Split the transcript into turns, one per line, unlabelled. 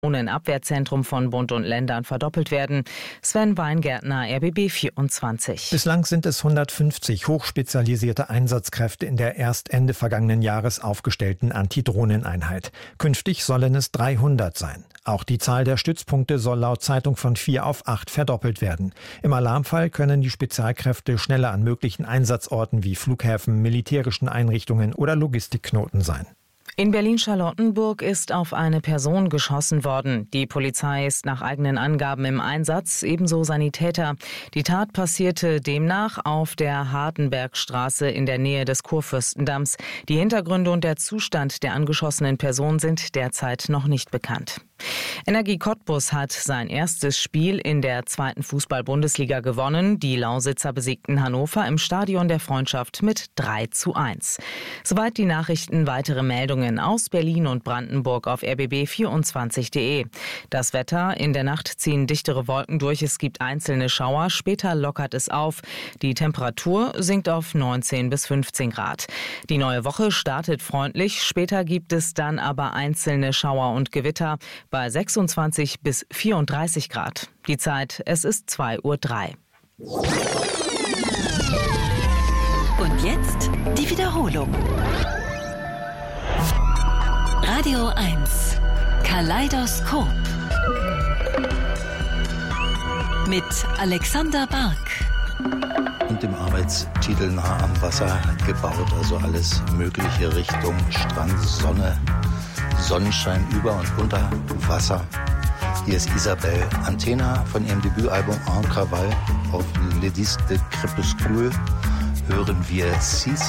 Abwehrzentrum von Bund und Ländern verdoppelt werden. Sven Weingärtner, RBB 24.
Bislang sind es 150 hochspezialisierte Einsatzkräfte in der erst Ende vergangenen Jahres aufgestellten Antidrohneneinheit. Künftig sollen es 300 sein. Auch die Zahl der Stützpunkte soll laut Zeitung von 4 auf 8 verdoppelt werden. Im Alarmfall können die Spezialkräfte schneller an möglichen Einsatzorten wie Flughäfen, militärischen Einrichtungen oder Logistikknoten sein.
In Berlin-Charlottenburg ist auf eine Person geschossen worden. Die Polizei ist nach eigenen Angaben im Einsatz, ebenso Sanitäter. Die Tat passierte demnach auf der Hardenbergstraße in der Nähe des Kurfürstendamms. Die Hintergründe und der Zustand der angeschossenen Person sind derzeit noch nicht bekannt. Energie Cottbus hat sein erstes Spiel in der 2. Fußball-Bundesliga gewonnen. Die Lausitzer besiegten Hannover im Stadion der Freundschaft mit 3:1. Soweit die Nachrichten. Weitere Meldungen aus Berlin und Brandenburg auf rbb24.de. Das Wetter: In der Nacht ziehen dichtere Wolken durch. Es gibt einzelne Schauer. Später lockert es auf. Die Temperatur sinkt auf 19 bis 15 Grad. Die neue Woche startet freundlich. Später gibt es dann aber einzelne Schauer und Gewitter bei 26 bis 34 Grad. Die Zeit: es ist 2:03 Uhr.
Und jetzt die Wiederholung. Radio 1 Kaleidoskop mit Alexander Bark.
Und im Arbeitstitel nah am Wasser gebaut, also alles mögliche Richtung Strand, Sonne, Sonnenschein über und unter Wasser. Hier ist Isabelle Antena von ihrem Debütalbum En Cavale. Auf Les Disques de Crépuscule hören wir Seas